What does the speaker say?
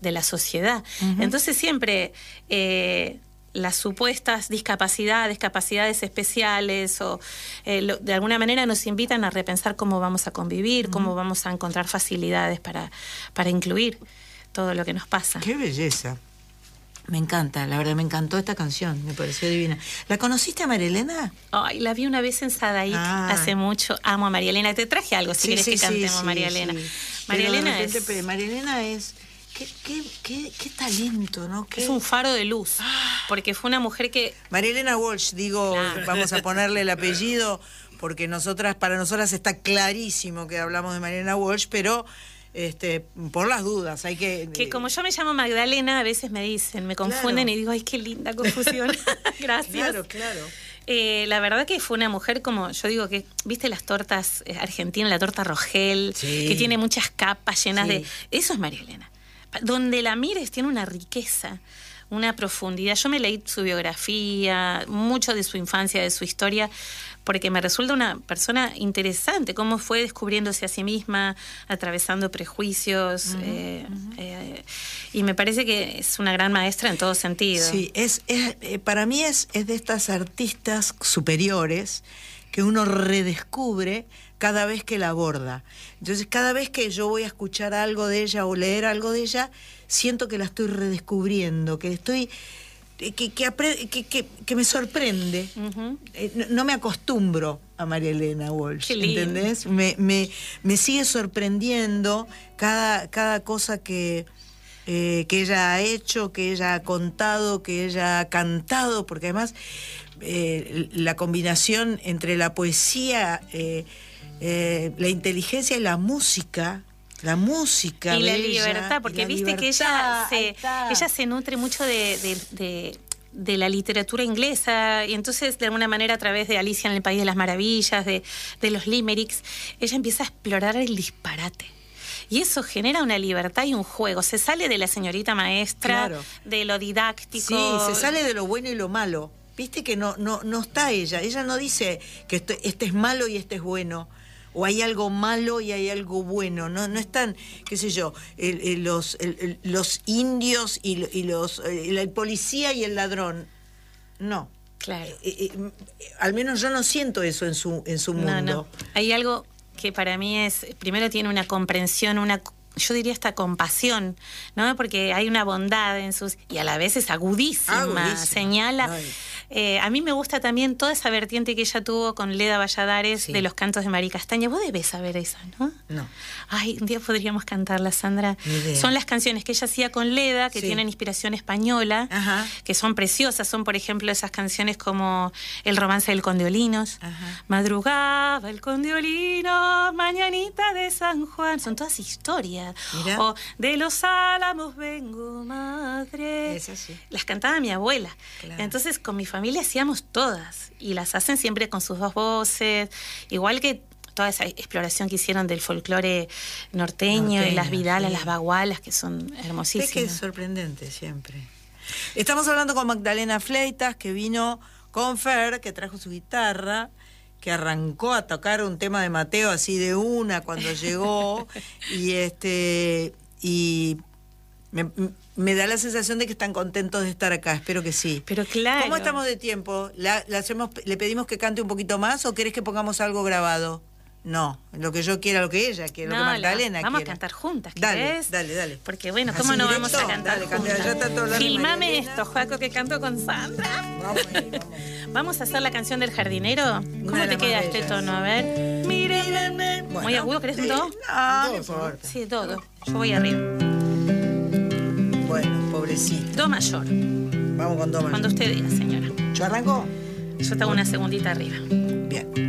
de la sociedad. Entonces siempre las supuestas discapacidades, capacidades especiales o de alguna manera nos invitan a repensar cómo vamos a convivir, cómo vamos a encontrar facilidades para incluir todo lo que nos pasa. ¡Qué belleza! Me encanta, la verdad me encantó esta canción, me pareció divina. ¿La conociste a María Elena? Ay, la vi una vez en Sadaic hace mucho. Amo a María Elena. Te traje algo si querés que cantemos María Elena. María Elena es... Qué talento, ¿no? ¿Qué? Es un faro de luz, porque fue una mujer que... María Elena Walsh, digo, vamos a ponerle el apellido, porque para nosotras está clarísimo que hablamos de María Elena Walsh, pero... por las dudas, hay que como yo me llamo Magdalena, a veces me confunden y digo, ay, qué linda confusión. Gracias. Claro. La verdad que fue una mujer, como yo digo, que viste las tortas argentinas, la torta Rogel, que tiene muchas capas llenas de... Eso es María Elena. Donde la mires tiene una riqueza, una profundidad. Yo me leí su biografía, mucho de su infancia, de su historia, porque me resulta una persona interesante, cómo fue descubriéndose a sí misma, atravesando prejuicios, y me parece que es una gran maestra en todo sentido. Sí, para mí es de estas artistas superiores que uno redescubre cada vez que la aborda. Entonces, cada vez que yo voy a escuchar algo de ella o leer algo de ella, siento que la estoy redescubriendo, que me sorprende. No me acostumbro a María Elena Walsh, ¿entendés? Me sigue sorprendiendo cada cosa que ella ha hecho, que ella ha contado, que ella ha cantado, porque además la combinación entre la poesía, la inteligencia y la música y la libertad, porque viste que ella se nutre mucho de la literatura inglesa, y entonces de alguna manera a través de Alicia en el País de las Maravillas, de los limericks, ella empieza a explorar el disparate. Y eso genera una libertad y un juego. Se sale de la señorita maestra, de lo didáctico. Sí, se sale de lo bueno y lo malo. Viste que no está ella. Ella no dice que este es malo y este es bueno. O hay algo malo y hay algo bueno. No están, qué sé yo, los indios y el policía y el ladrón. No. Claro. Al menos yo no siento eso en su mundo. No. Hay algo que para mí primero tiene una comprensión, yo diría hasta compasión, ¿no? Porque hay una bondad en y a la vez es agudísima. Señala. A mí me gusta también toda esa vertiente que ella tuvo con Leda Valladares de los cantos de Mari Castaña. Vos debés saber esa, ¿no? No. Ay, un día podríamos cantarla, Sandra. Son las canciones que ella hacía con Leda, que tienen inspiración española, que son preciosas. Son, por ejemplo, esas canciones como El romance del Condeolinos, Madrugaba el Condeolino, Mañanita de San Juan. Son todas historias. Mirá. O De los Álamos vengo, madre. Es así. Las cantaba mi abuela. Claro. Entonces, con mi familia hacíamos todas, y las hacen siempre con sus dos voces, igual que toda esa exploración que hicieron del folclore norteño y las vidalas, las bagualas, que son hermosísimas. Es que es sorprendente siempre. Estamos hablando con Magdalena Fleitas, que vino con Fer, que trajo su guitarra, que arrancó a tocar un tema de Mateo así de una cuando llegó, y me da la sensación de que están contentos de estar acá. Espero que sí. Pero claro. ¿Cómo estamos de tiempo? ¿Le pedimos que cante un poquito más o querés que pongamos algo grabado? No, lo que yo quiera, lo que ella quiera, lo que Magdalena quiera. Vamos a cantar juntas, ¿querés? Dale. Porque bueno, ¿cómo no vamos a cantar juntas? Ya está todo Filmame esto, Joaco, que canto con Sandra. Vamos a hacer la canción del jardinero. ¿Cómo te queda este tono? A ver. Mírenme. Bueno, ¿muy agudo? ¿Querés un do? No importa. Sí, do. Yo voy arriba. Bueno, pobrecito. Do mayor. Vamos con do mayor. Cuando usted diga, señora. ¿Yo arranco? Yo te hago una segundita arriba. Bien.